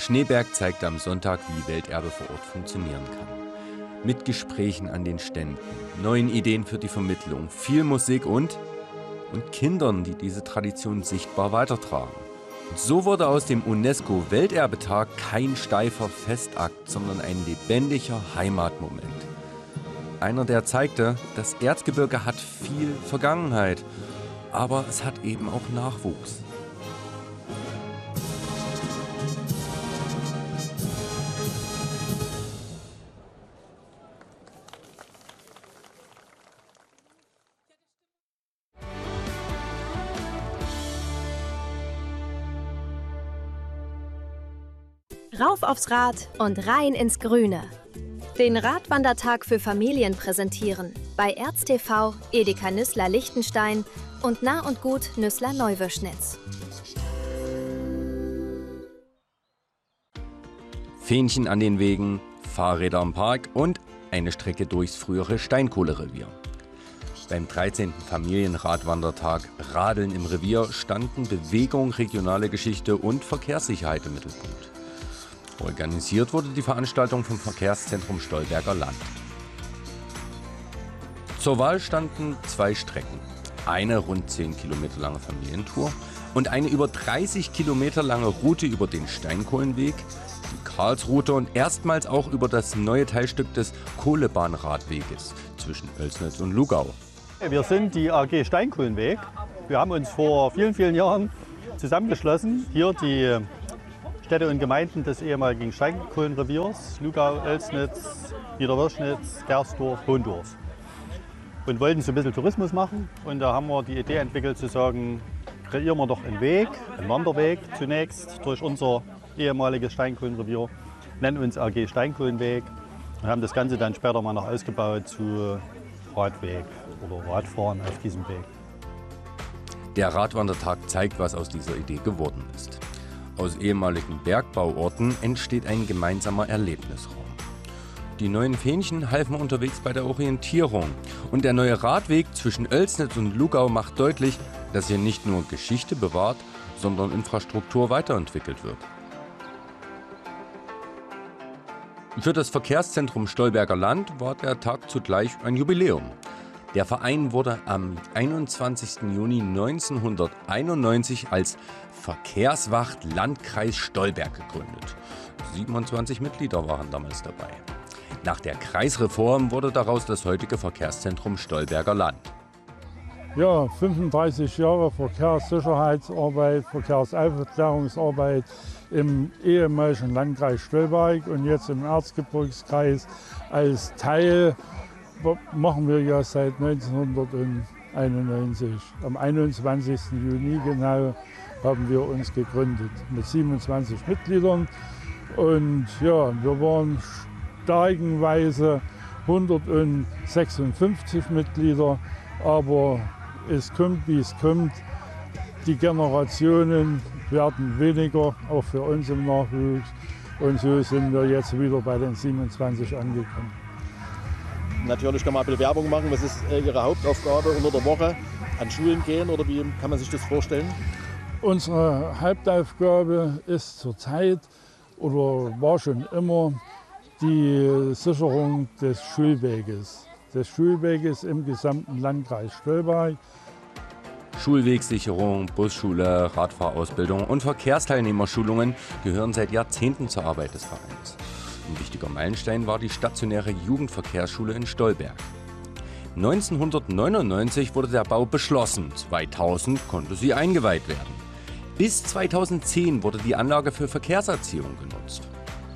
Schneeberg zeigte am Sonntag, wie Welterbe vor Ort funktionieren kann. Mit Gesprächen an den Ständen, neuen Ideen für die Vermittlung, viel Musik und Kindern, die diese Tradition sichtbar weitertragen. Und so wurde aus dem UNESCO-Welterbetag kein steifer Festakt, sondern ein lebendiger Heimatmoment. Einer, der zeigte, das Erzgebirge hat viel Vergangenheit, aber es hat eben auch Nachwuchs. Rauf aufs Rad und rein ins Grüne. Den Radwandertag für Familien präsentieren bei ErzTV, Edeka Nüssler Lichtenstein und Nah und Gut Nüssler Neuwirschnitz. Fähnchen an den Wegen, Fahrräder im Park und eine Strecke durchs frühere Steinkohlerevier. Beim 13. Familienradwandertag Radeln im Revier standen Bewegung, regionale Geschichte und Verkehrssicherheit im Mittelpunkt. Organisiert wurde die Veranstaltung vom Verkehrszentrum Stolberger Land. Zur Wahl standen 2 Strecken. Eine rund 10 Kilometer lange Familientour und eine über 30 Kilometer lange Route über den Steinkohlenweg, die Karlsroute und erstmals auch über das neue Teilstück des Kohlebahnradweges zwischen Oelsnitz und Lugau. Wir sind die AG Steinkohlenweg. Wir haben uns vor vielen, vielen Jahren zusammengeschlossen. Hier die Städte und Gemeinden des ehemaligen Steinkohlenreviers, Lugau, Oelsnitz, Niederwirschnitz, Gersdorf, Hohndorf. Und wollten so ein bisschen Tourismus machen. Und da haben wir die Idee entwickelt zu sagen, kreieren wir doch einen Weg, einen Wanderweg zunächst durch unser ehemaliges Steinkohlenrevier, nennen uns AG Steinkohlenweg und haben das Ganze dann später mal noch ausgebaut zu Radweg oder Radfahren auf diesem Weg. Der Radwandertag zeigt, was aus dieser Idee geworden ist. Aus ehemaligen Bergbauorten entsteht ein gemeinsamer Erlebnisraum. Die neuen Fähnchen halfen unterwegs bei der Orientierung. Und der neue Radweg zwischen Oelsnitz und Lugau macht deutlich, dass hier nicht nur Geschichte bewahrt, sondern Infrastruktur weiterentwickelt wird. Für das Verkehrszentrum Stolberger Land war der Tag zugleich ein Jubiläum. Der Verein wurde am 21. Juni 1991 als Verkehrswacht Landkreis Stolberg gegründet. 27 Mitglieder waren damals dabei. Nach der Kreisreform wurde daraus das heutige Verkehrszentrum Stolberger Land. Ja, 35 Jahre Verkehrssicherheitsarbeit, Verkehrsaufklärungsarbeit im ehemaligen Landkreis Stolberg und jetzt im Erzgebirgskreis als Teil machen wir ja seit 1991. Am 21. Juni genau haben wir uns gegründet mit 27 Mitgliedern. Und ja, wir waren steigenweise 156 Mitglieder, aber es kommt, wie es kommt. Die Generationen werden weniger, auch für uns im Nachwuchs. Und so sind wir jetzt wieder bei den 27 angekommen. Natürlich kann man ein bisschen Werbung machen. Was ist Ihre Hauptaufgabe unter der Woche? An Schulen gehen oder wie kann man sich das vorstellen? Unsere Hauptaufgabe ist zurzeit oder war schon immer die Sicherung des Schulweges. Des Schulweges im gesamten Landkreis Stolberg. Schulwegsicherung, Busschule, Radfahrausbildung und Verkehrsteilnehmerschulungen gehören seit Jahrzehnten zur Arbeit des Vereins. Ein wichtiger Meilenstein war die stationäre Jugendverkehrsschule in Stolberg. 1999 wurde der Bau beschlossen, 2000 konnte sie eingeweiht werden. Bis 2010 wurde die Anlage für Verkehrserziehung genutzt.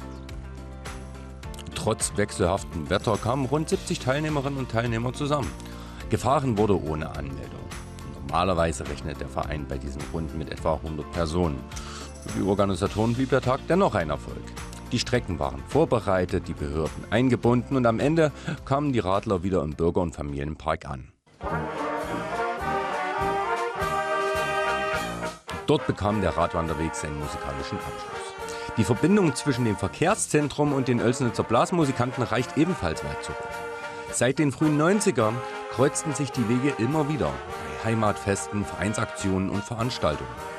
Trotz wechselhaftem Wetter kamen rund 70 Teilnehmerinnen und Teilnehmer zusammen. Gefahren wurde ohne Anmeldung. Normalerweise rechnet der Verein bei diesen Runden mit etwa 100 Personen. Für die Organisatoren blieb der Tag dennoch ein Erfolg. Die Strecken waren vorbereitet, die Behörden eingebunden und am Ende kamen die Radler wieder im Bürger- und Familienpark an. Dort bekam der Radwanderweg seinen musikalischen Abschluss. Die Verbindung zwischen dem Verkehrszentrum und den Oelsnitzer Blasmusikanten reicht ebenfalls weit zurück. Seit den frühen 90ern kreuzten sich die Wege immer wieder bei Heimatfesten, Vereinsaktionen und Veranstaltungen.